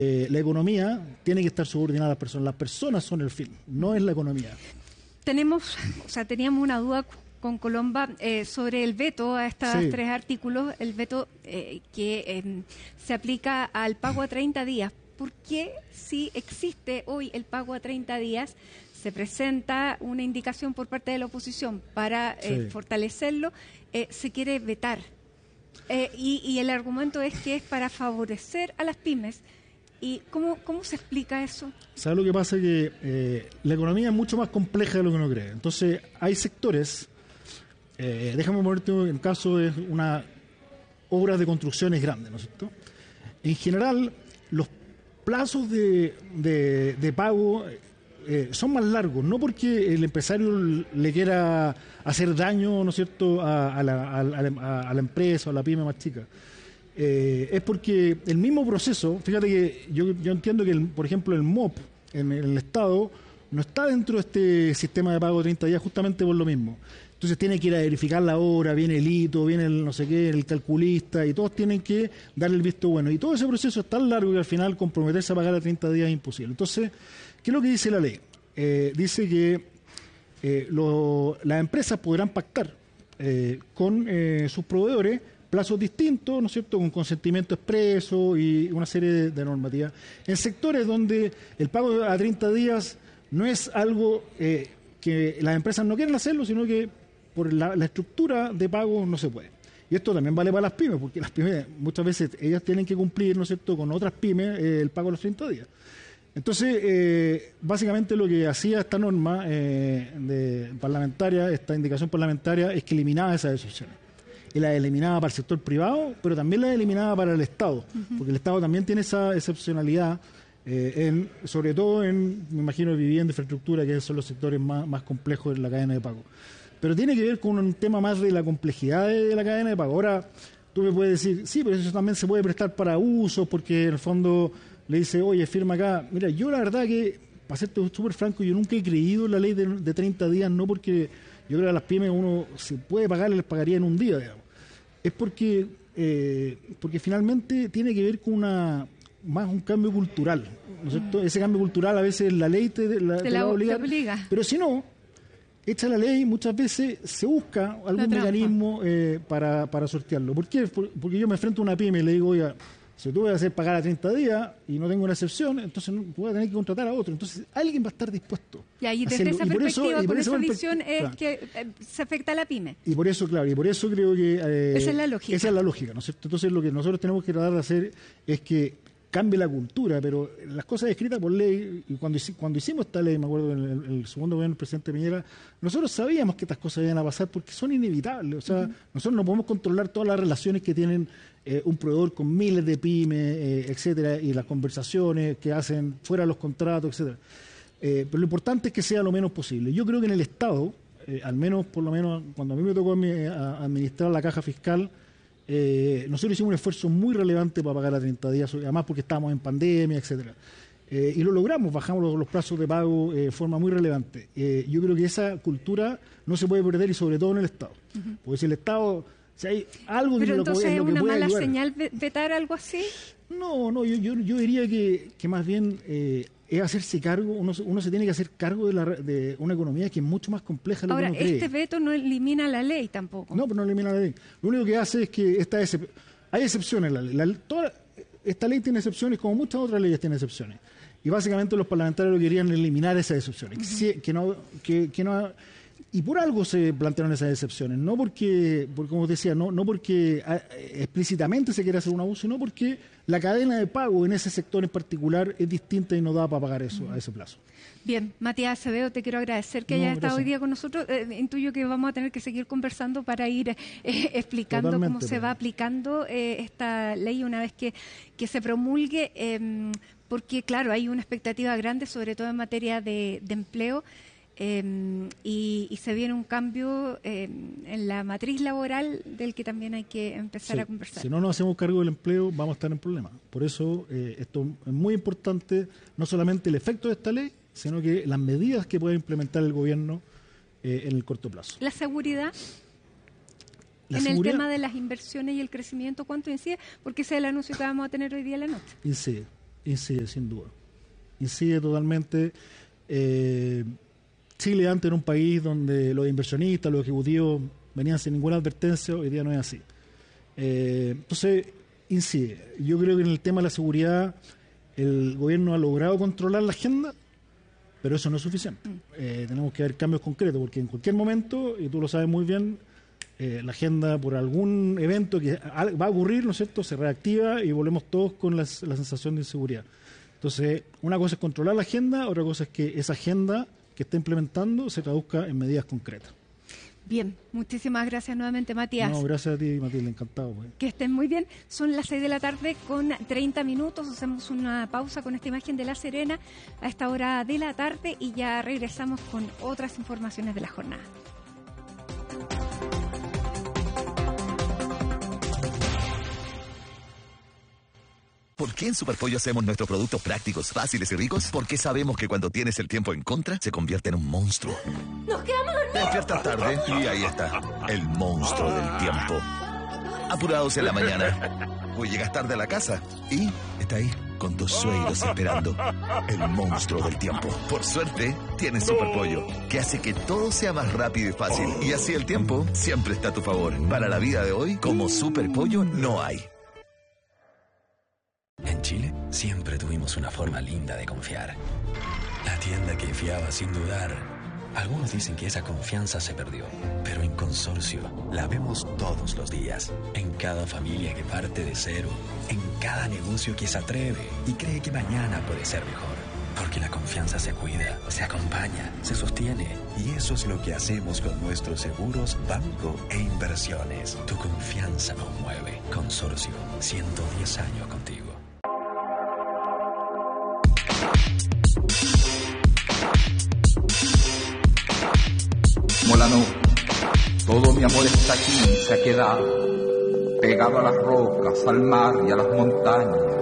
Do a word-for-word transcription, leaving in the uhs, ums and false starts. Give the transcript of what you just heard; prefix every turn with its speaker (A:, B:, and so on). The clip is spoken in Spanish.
A: Eh, la economía tiene que estar subordinada a las personas. Las personas son el fin, no es la economía.
B: Tenemos, o sea, teníamos una duda con Colomba eh, sobre el veto a estos
A: Sí.
B: tres artículos, el veto eh, que eh, se aplica al pago a treinta días. ¿Por qué, si existe hoy el pago a treinta días, se presenta una indicación por parte de la oposición para eh,
A: Sí.
B: fortalecerlo, eh, se quiere vetar? Eh, y, y el argumento es que es para favorecer a las pymes. ¿Y cómo, cómo se explica eso?
A: ¿Sabes lo que pasa? Que eh, la economía es mucho más compleja de lo que uno cree. Entonces, hay sectores, eh, déjame ponerte un caso de una obras de construcciones grandes, ¿no es cierto? En general, los plazos de, de, de pago eh, son más largos, no porque el empresario le quiera hacer daño, ¿no es cierto?, a, a, la, a, la, a la empresa o a la pyme más chica. Eh, es porque el mismo proceso, fíjate que yo, yo entiendo que, el, por ejemplo, el M O P en el Estado no está dentro de este sistema de pago de treinta días justamente por lo mismo. Entonces tiene que ir a verificar la obra, viene el hito, viene el no sé qué, el calculista, y todos tienen que darle el visto bueno. Y todo ese proceso es tan largo que al final comprometerse a pagar a treinta días es imposible. Entonces, ¿qué es lo que dice la ley? Eh, dice que eh, lo, las empresas podrán pactar eh, con eh, sus proveedores plazos distintos, ¿no es cierto?, con consentimiento expreso y una serie de, de normativas. En sectores donde el pago a treinta días no es algo eh, que las empresas no quieren hacerlo, sino que por la, la estructura de pago no se puede. Y esto también vale para las pymes, porque las pymes muchas veces ellas tienen que cumplir, ¿no es cierto?, con otras pymes eh, el pago de los treinta días. Entonces, eh, básicamente lo que hacía esta norma eh, de parlamentaria, esta indicación parlamentaria, es que eliminaba esas excepciones. Y la eliminaba para el sector privado, pero también la eliminaba para el Estado, uh-huh. porque el Estado también tiene esa excepcionalidad, eh, en, sobre todo en, me imagino, vivienda, infraestructura, que son los sectores más, más complejos de la cadena de pago. Pero tiene que ver con un tema más de la complejidad de, de la cadena de pago. Ahora, tú me puedes decir, sí, pero eso también se puede prestar para uso, porque en el fondo le dice, oye, firma acá. Mira, yo la verdad que, para serte súper franco, yo nunca he creído en la ley de, de treinta días, no porque yo creo que a las pymes uno se puede pagar, les pagaría en un día, digamos. Es porque eh, porque finalmente tiene que ver con una más un cambio cultural, ¿no es cierto? Mm. Ese cambio cultural a veces la ley te, la, te, te la, obliga, te obliga, pero si no, hecha la ley, muchas veces se busca algún mecanismo eh, para, para sortearlo. ¿Por qué? Porque yo me enfrento a una pyme y le digo, oiga, si tú vas a hacer pagar a treinta días y no tengo una excepción, entonces no, voy a tener que contratar a otro. Entonces alguien va a estar dispuesto.
B: Y ahí desde esa
A: y
B: perspectiva,
A: por eso, y por
B: esa
A: eso
B: visión es
A: claro.
B: que eh, se afecta a la pyme.
A: Y por eso, claro, y por eso creo que... Eh,
B: esa es la lógica.
A: Esa es la lógica, ¿no es cierto? Entonces lo que nosotros tenemos que tratar de hacer es que cambie la cultura, pero las cosas escritas por ley, y cuando, cuando hicimos esta ley, me acuerdo, en el, el segundo gobierno del presidente Piñera, nosotros sabíamos que estas cosas iban a pasar porque son inevitables. O sea, uh-huh. nosotros no podemos controlar todas las relaciones que tienen eh, un proveedor con miles de pymes, eh, etcétera, y las conversaciones que hacen fuera de los contratos, etcétera. Eh, pero lo importante es que sea lo menos posible. Yo creo que en el Estado, eh, al menos, por lo menos, cuando a mí me tocó administrar la caja fiscal, Eh, nosotros hicimos un esfuerzo muy relevante para pagar a treinta días, además porque estábamos en pandemia, etcétera. Eh, y lo logramos, bajamos los, los plazos de pago eh, de forma muy relevante. Eh, yo creo que esa cultura no se puede perder, y sobre todo en el Estado. Uh-huh. Porque si el Estado, si hay algo
B: pero
A: que
B: entonces
A: lo,
B: es
A: lo que
B: una
A: puede
B: mala
A: ayudar,
B: señal vetar algo así.
A: No, no, yo, yo, yo diría que, que más bien eh, es hacerse cargo, uno, uno se tiene que hacer cargo de, la, de una economía que es mucho más compleja de lo
B: Ahora,
A: que uno cree.
B: este veto no elimina la ley tampoco.
A: No, pero no elimina la ley. Lo único que hace es que esta excep- hay excepciones en la ley. La, toda, esta ley tiene excepciones, como muchas otras leyes tienen excepciones. Y básicamente los parlamentarios querían eliminar esas excepciones. Uh-huh. que, que no, que, que no, y por algo se plantearon esas excepciones. No porque, porque como decía, no, no porque a, explícitamente se quiera hacer un abuso, sino porque la cadena de pago en ese sector en particular es distinta y no da para pagar eso uh-huh. a ese plazo.
B: Bien, Matías Acevedo, te quiero agradecer que
A: no,
B: hayas estado
A: gracias.
B: hoy día con nosotros. Eh, intuyo que vamos a tener que seguir conversando para ir eh, explicando
A: Totalmente,
B: cómo se va aplicando eh, esta ley una vez que, que se promulgue, eh, porque claro, hay una expectativa grande, sobre todo en materia de, de empleo, eh, y, y se viene un cambio eh, en la matriz laboral del que también hay que empezar
A: sí,
B: a conversar.
A: Si no nos hacemos cargo del empleo, vamos a estar en problemas. Por eso eh, esto es muy importante, no solamente el efecto de esta ley, sino que las medidas que puede implementar el gobierno eh, en el corto plazo.
B: La seguridad,
A: la
B: en
A: seguridad,
B: el tema de las inversiones y el crecimiento, ¿cuánto incide? Porque ese es el anuncio que vamos a tener hoy día en la noche.
A: Incide, incide, sin duda. Incide totalmente. Eh, Chile antes era un país donde los inversionistas, los ejecutivos venían sin ninguna advertencia, hoy día no es así. Eh, entonces, incide. Yo creo que en el tema de la seguridad el gobierno ha logrado controlar la agenda, pero eso no es suficiente. Eh, tenemos que ver cambios concretos, porque en cualquier momento, y tú lo sabes muy bien, eh, la agenda por algún evento que va a ocurrir, ¿no es cierto?, se reactiva y volvemos todos con las, la sensación de inseguridad. Entonces, una cosa es controlar la agenda, otra cosa es que esa agenda que está implementando se traduzca en medidas concretas.
B: Bien, muchísimas gracias nuevamente, Matías.
A: No, gracias a ti, Matilde, encantado. Pues.
B: Que estén muy bien. Son las seis de la tarde con treinta minutos. Hacemos una pausa con esta imagen de La Serena a esta hora de la tarde y ya regresamos con otras informaciones de la jornada.
C: ¿Por qué en Superpollo hacemos nuestros productos prácticos, fáciles y ricos? Porque sabemos que cuando tienes el tiempo en contra, se convierte en un monstruo.
D: ¡Nos quedamos dormidos!
C: Te despiertas tarde y ahí está, el monstruo del tiempo. Apurados en la mañana. O llegas tarde a la casa y está ahí, con tus sueños esperando. El monstruo del tiempo. Por suerte, tienes Superpollo, que hace que todo sea más rápido y fácil. Y así el tiempo siempre está a tu favor. Para la vida de hoy, como Superpollo no hay.
E: En Chile siempre tuvimos una forma linda de confiar. La tienda que fiaba sin dudar. Algunos dicen que esa confianza se perdió, pero en Consorcio la vemos todos los días. En cada familia que parte de cero, en cada negocio que se atreve y cree que mañana puede ser mejor. Porque la confianza se cuida, se acompaña, se sostiene. Y eso es lo que hacemos con nuestros seguros, banco e inversiones. Tu confianza nos mueve. Consorcio, ciento diez años contigo.
F: Molano, todo mi amor está aquí, se ha quedado, pegado a las rocas, al mar y a las montañas.